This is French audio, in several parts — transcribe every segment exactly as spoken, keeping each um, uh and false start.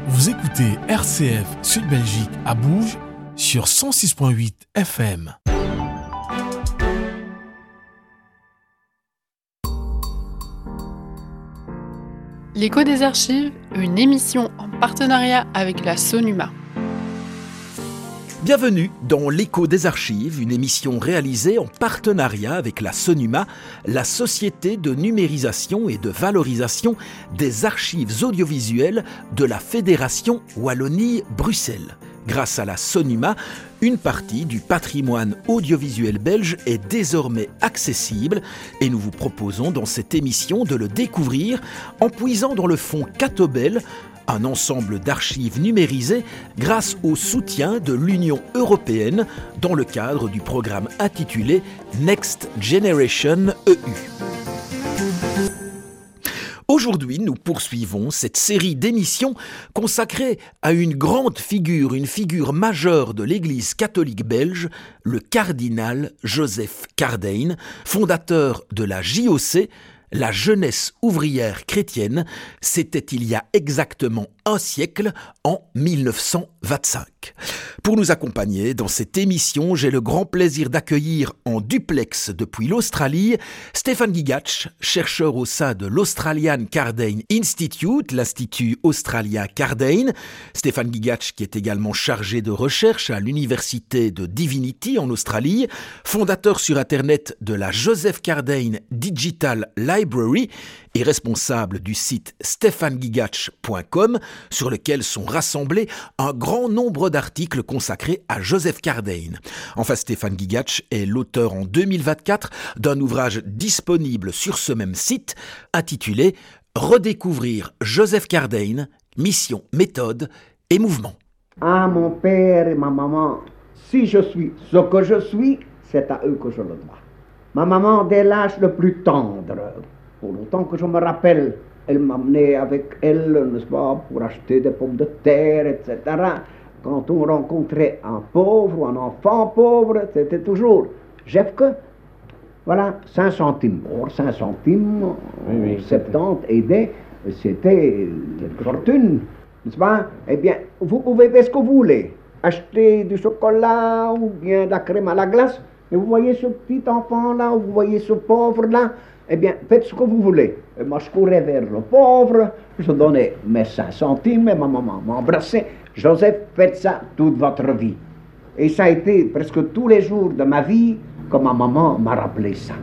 Vous écoutez R C F Sud Belgique à Bourges sur cent six virgule huit F M. L'écho des archives, une émission en partenariat avec la SONUMA. Bienvenue dans l'Écho des archives, une émission réalisée en partenariat avec la SONUMA, la Société de numérisation et de valorisation des archives audiovisuelles de la Fédération Wallonie-Bruxelles. Grâce à la SONUMA, une partie du patrimoine audiovisuel belge est désormais accessible et nous vous proposons dans cette émission de le découvrir en puisant dans le fonds Catobel, un ensemble d'archives numérisées grâce au soutien de l'Union européenne dans le cadre du programme intitulé Next Generation E U. Aujourd'hui, nous poursuivons cette série d'émissions consacrée à une grande figure, une figure majeure de l'Église catholique belge, le cardinal Joseph Cardijn, fondateur de la J O C, la jeunesse ouvrière chrétienne. C'était il y a exactement un siècle, en mille neuf cent vingt-cinq. Pour nous accompagner dans cette émission, j'ai le grand plaisir d'accueillir en duplex depuis l'Australie Stefan Gigac, chercheur au sein de l'Australian Cardijn Institute, l'Institut australien Cardijn. Stefan Gigac qui est également chargé de recherche à l'Université de Divinity en Australie, fondateur sur Internet de la Joseph Cardijn Digital Library et responsable du site stefan gigac point com sur lequel sont rassemblés un grand nombre d'articles consacrés à Joseph Cardijn. Enfin, Stefan Gigac est l'auteur en deux mille vingt-quatre d'un ouvrage disponible sur ce même site intitulé « Redécouvrir Joseph Cardijn, mission, méthode et mouvement ». À mon père et ma maman, si je suis ce que je suis, c'est à eux que je le dois. Ma maman, dès l'âge le plus tendre, pour autant que je me rappelle, elle m'amenait avec elle, n'est-ce pas, pour acheter des pommes de terre, et cetera. Quand on rencontrait un pauvre ou un enfant pauvre, c'était toujours « J'ai que, voilà, cinq centimes. » Or, cinq centimes, oui, oui, soixante-dix aidés, c'était une fortune, n'est-ce pas? Eh bien, vous pouvez faire ce que vous voulez. Acheter du chocolat ou bien de la crème à la glace. Et vous voyez ce petit enfant-là, ou vous voyez ce pauvre-là, eh bien, faites ce que vous voulez. Et moi, je courais vers le pauvre, je donnais mes cinq centimes, et ma maman m'embrassait. Joseph, faites ça toute votre vie. Et ça a été presque tous les jours de ma vie que ma maman m'a rappelé ça.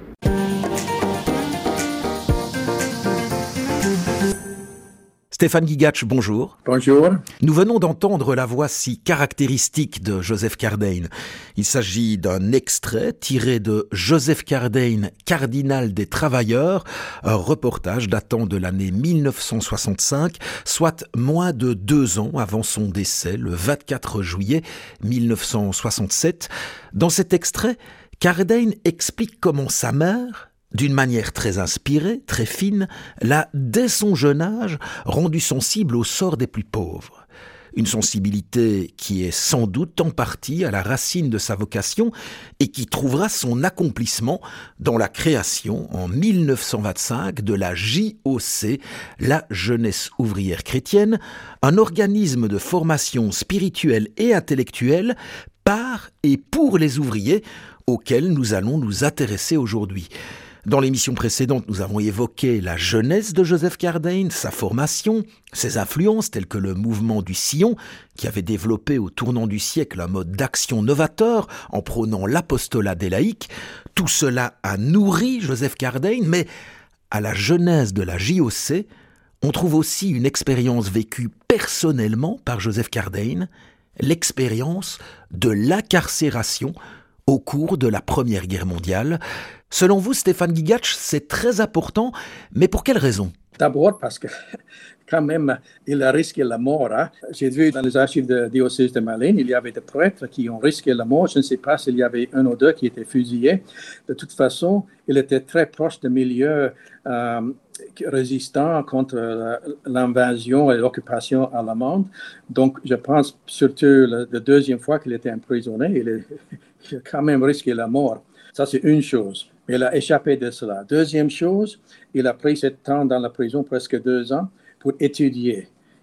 Stefan Gigac, bonjour. Bonjour. Nous venons d'entendre la voix si caractéristique de Joseph Cardijn. Il s'agit d'un extrait tiré de Joseph Cardijn, cardinal des travailleurs, un reportage datant de l'année mille neuf cent soixante-cinq, soit moins de deux ans avant son décès, le vingt-quatre juillet mille neuf cent soixante-sept. Dans cet extrait, Cardijn explique comment sa mère, d'une manière très inspirée, très fine, l'a, dès son jeune âge, rendu sensible au sort des plus pauvres. Une sensibilité qui est sans doute en partie à la racine de sa vocation et qui trouvera son accomplissement dans la création, en mille neuf cent vingt-cinq, de la J O C, la Jeunesse ouvrière chrétienne, un organisme de formation spirituelle et intellectuelle par et pour les ouvriers auquel nous allons nous intéresser aujourd'hui. Dans l'émission précédente, nous avons évoqué la jeunesse de Joseph Cardijn, sa formation, ses influences telles que le mouvement du Sillon, qui avait développé au tournant du siècle un mode d'action novateur en prônant l'apostolat des laïcs. Tout cela a nourri Joseph Cardijn, mais à la jeunesse de la J O C, on trouve aussi une expérience vécue personnellement par Joseph Cardijn, l'expérience de l'incarcération au cours de la Première Guerre mondiale. Selon vous, Stefan Gigac, c'est très important, mais pour quelle raison? D'abord parce que, quand même, il a risqué la mort. Hein. J'ai vu dans les archives de diocèse de Malines, il y avait des prêtres qui ont risqué la mort. Je ne sais pas s'il y avait un ou deux qui étaient fusillés. De toute façon, il était très proche de milieux euh, résistants contre l'invasion et l'occupation allemande. Donc, je pense surtout la, la deuxième fois qu'il était emprisonné, il, est, il a quand même risqué la mort. Ça, c'est une chose. Il a échappé de cela. Deuxième chose, il a pris ce temps dans la prison, presque deux ans, pour étudier.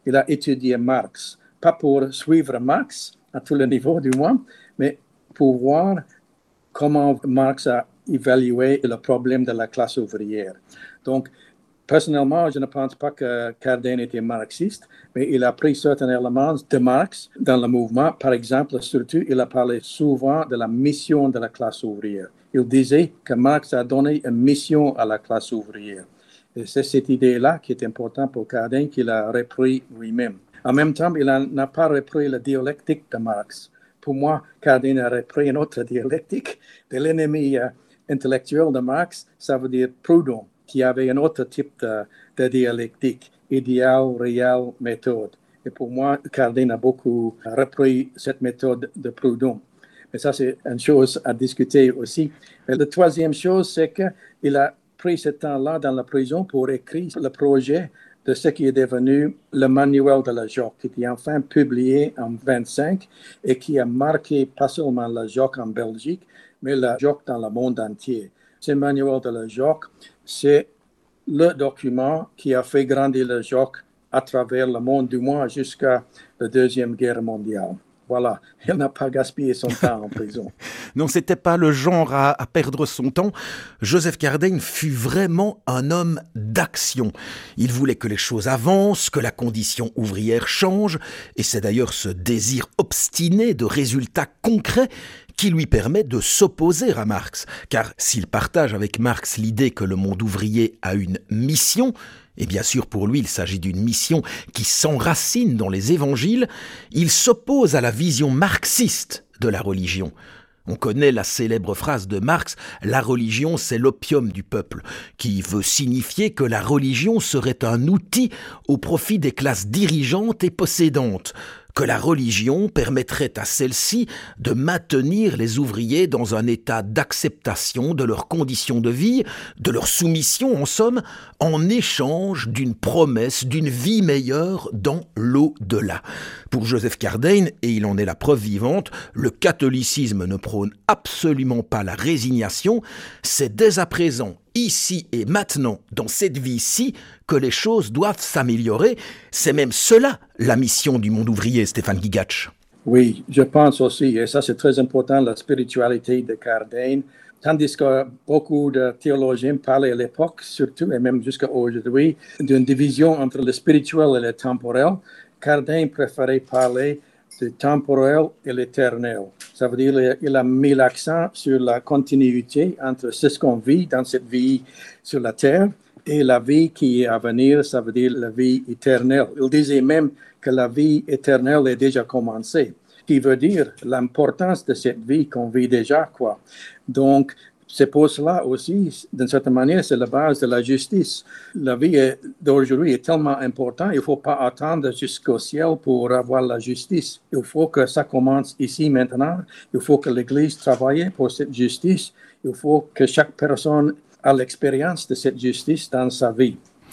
il a étudié Marx, pas pour suivre Marx, à tous les niveaux du moins, mais pour voir comment Marx a évalué le problème de la classe ouvrière. Donc, personnellement, je ne pense pas que Cardijn était marxiste, mais il a pris certains éléments de Marx dans le mouvement. Par exemple, surtout, il a parlé souvent de la mission de la classe ouvrière. Il disait que Marx a donné une mission à la classe ouvrière. Et c'est cette idée-là qui est importante pour Cardijn qu'il a repris lui-même. En même temps, il n'a pas repris la dialectique de Marx. Pour moi, Cardijn a repris une autre dialectique de l'ennemi euh, intellectuel de Marx, ça veut dire Proudhon, qui avait un autre type de, de dialectique, idéal, réel, méthode. Et pour moi, Cardijn a beaucoup repris cette méthode de Proudhon. Mais ça, c'est une chose à discuter aussi. Et la troisième chose, c'est qu'il a pris ce temps-là dans la prison pour écrire le projet de ce qui est devenu le manuel de la J O C, qui était enfin publié en vingt-cinq et qui a marqué pas seulement la J O C en Belgique, mais la J O C dans le monde entier. Ce manuel de la J O C, c'est le document qui a fait grandir la J O C à travers le monde, du moins jusqu'à la Deuxième Guerre mondiale. Voilà, il n'a pas gaspillé son temps en prison. Non, c'était pas le genre à, à perdre son temps. Joseph Cardijn fut vraiment un homme d'action. Il voulait que les choses avancent, que la condition ouvrière change, et c'est d'ailleurs ce désir obstiné de résultats concrets qui lui permet de s'opposer à Marx. Car s'il partage avec Marx l'idée que le monde ouvrier a une mission, et bien sûr pour lui il s'agit d'une mission qui s'enracine dans les évangiles, il s'oppose à la vision marxiste de la religion. On connaît la célèbre phrase de Marx « La religion, c'est l'opium du peuple », qui veut signifier que la religion serait un outil au profit des classes dirigeantes et possédantes, que la religion permettrait à celle-ci de maintenir les ouvriers dans un état d'acceptation de leurs conditions de vie, de leur soumission en somme, en échange d'une promesse d'une vie meilleure dans l'au-delà. Pour Joseph Cardijn, et il en est la preuve vivante, le catholicisme ne prône absolument pas la résignation, c'est dès à présent, ici et maintenant, dans cette vie-ci, que les choses doivent s'améliorer. C'est même cela, la mission du monde ouvrier, Stéphane Gigatch. Oui, je pense aussi, et ça c'est très important, la spiritualité de Cardijn. Tandis que beaucoup de théologiens parlaient à l'époque, surtout, et même jusqu'à aujourd'hui, d'une division entre le spirituel et le temporel, Cardijn préférait parler du temporel et l'éternel. Ça veut dire qu'il a mis l'accent sur la continuité entre ce qu'on vit dans cette vie sur la terre et la vie qui est à venir, ça veut dire la vie éternelle. Il disait même que la vie éternelle est déjà commencée, ce qui veut dire l'importance de cette vie qu'on vit déjà, quoi. Donc, c'est pour cela aussi, d'une certaine manière, c'est la base de la justice. La vie d'aujourd'hui est tellement importante, il ne faut pas attendre jusqu'au ciel pour avoir la justice. Il faut que ça commence ici maintenant. Il faut que l'Église travaille pour cette justice. Il faut que chaque personne ait l'expérience de cette justice dans sa vie.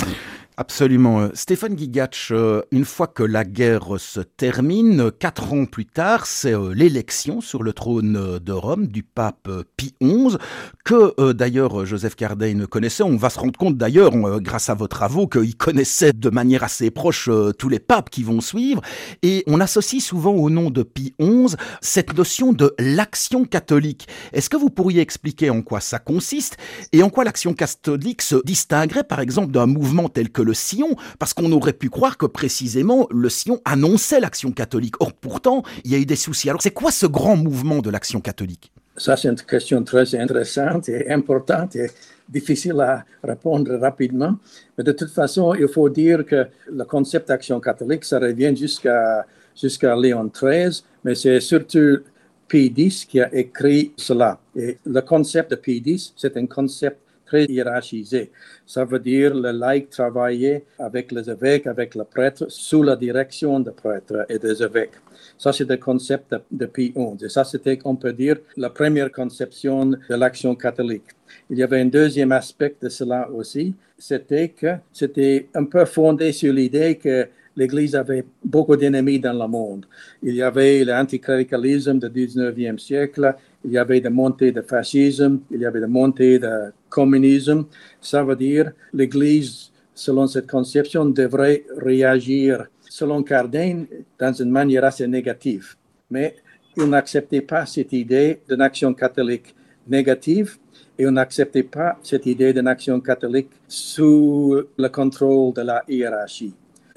Absolument. Stéphane Gigatch, une fois que la guerre se termine, quatre ans plus tard, c'est l'élection sur le trône de Rome du pape Pie onze, que d'ailleurs Joseph Cardijn connaissait. On va se rendre compte d'ailleurs, grâce à vos travaux, qu'il connaissait de manière assez proche tous les papes qui vont suivre. Et on associe souvent au nom de Pie onze cette notion de l'action catholique. Est-ce que vous pourriez expliquer en quoi ça consiste et en quoi l'action catholique se distinguerait par exemple d'un mouvement tel que le Sion, parce qu'on aurait pu croire que précisément le Sion annonçait l'action catholique. Or pourtant, il y a eu des soucis. Alors c'est quoi ce grand mouvement de l'action catholique ? Ça, c'est une question très intéressante et importante et difficile à répondre rapidement. Mais de toute façon, il faut dire que le concept d'action catholique, ça revient jusqu'à, jusqu'à Léon treize, mais c'est surtout Pie dix qui a écrit cela. Et le concept de Pie dix, c'est un concept très hiérarchisé. Ça veut dire le laïc travailler avec les évêques, avec le prêtre, sous la direction des prêtres et des évêques. Ça, c'est le concept de, de Pie onze. Et ça, c'était, on peut dire, la première conception de l'action catholique. Il y avait un deuxième aspect de cela aussi, c'était que c'était un peu fondé sur l'idée que l'Église avait beaucoup d'ennemis dans le monde. Il y avait l'anticléricalisme du dix-neuvième siècle, il y avait des montées de fascisme, il y avait des montées de communisme. Ça veut dire l'Église, selon cette conception, devrait réagir selon Cardin, dans une manière assez négative. Mais il n'acceptait pas cette idée d'une action catholique négative et on n'acceptait pas cette idée d'une action catholique sous le contrôle de la hiérarchie.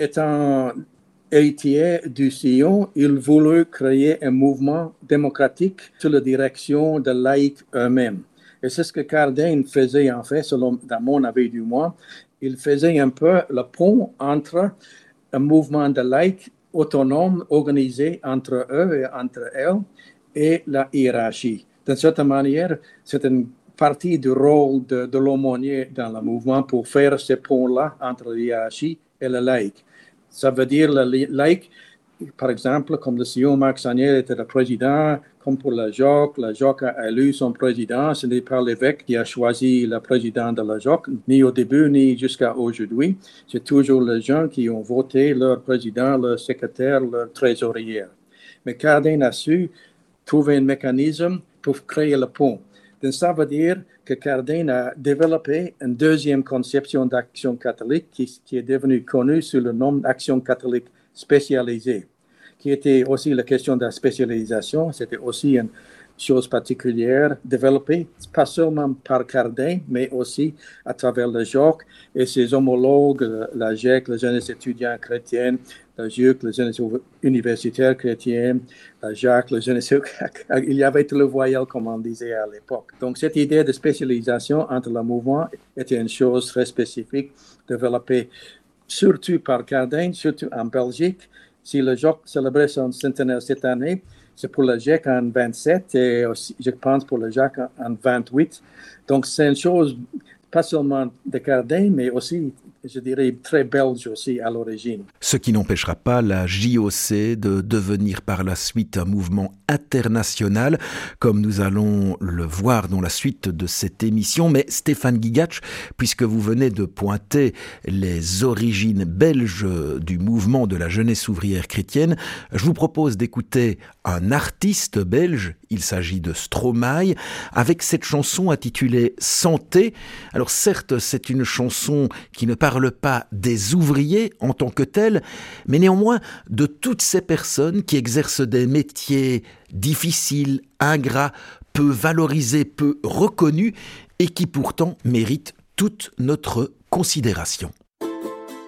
Étant héritier du Sion, il voulut créer un mouvement démocratique sous la direction des laïcs eux-mêmes. Et c'est ce que Cardin faisait en fait, selon, dans mon avis du moins. Il faisait un peu le pont entre un mouvement de laïcs autonomes organisé entre eux et entre elles et la hiérarchie. D'une certaine manière, c'est une partie du rôle de, de l'aumônier dans le mouvement pour faire ce pont-là entre la hiérarchie et le laïc. Ça veut dire le laïc, par exemple, comme le Sion, Marc Saniel était le président, comme pour la J O C, la J O C a élu son président, ce n'est pas l'évêque qui a choisi le président de la J O C, ni au début, ni jusqu'à aujourd'hui. C'est toujours les gens qui ont voté leur président, leur secrétaire, leur trésorier. Mais Cardin a su trouver un mécanisme pour créer le pont. Donc, ça veut dire que Cardin a développé une deuxième conception d'action catholique qui, qui est devenue connue sous le nom d'action catholique spécialisée, qui était aussi la question de la spécialisation. C'était aussi une chose particulière développée, pas seulement par Cardin, mais aussi à travers le J O C et ses homologues, la J E C, la Jeunesse étudiante chrétienne, la J U C, la Jeunesse universitaire chrétienne, la J A C, la Jeunesse... Il y avait tout le voyelle, comme on disait à l'époque. Donc, cette idée de spécialisation entre le mouvement était une chose très spécifique, développée surtout par Cardin, surtout en Belgique. Si le J O C célébrait son centenaire cette année, c'est pour le J E C en vingt-sept et aussi, je pense, pour le J A C en vingt-huit. Donc, c'est une chose pas seulement de Cardin, mais aussi, je dirais, très belge aussi à l'origine. Ce qui n'empêchera pas la J O C de devenir par la suite un mouvement international, comme nous allons le voir dans la suite de cette émission. Mais Stéphane Guigatch, puisque vous venez de pointer les origines belges du mouvement de la jeunesse ouvrière chrétienne, je vous propose d'écouter un artiste belge, il s'agit de Stromae, avec cette chanson intitulée « Santé ». Alors certes, c'est une chanson qui ne parle pas des ouvriers en tant que tels, mais néanmoins de toutes ces personnes qui exercent des métiers difficiles, ingrats, peu valorisés, peu reconnus et qui pourtant méritent toute notre considération.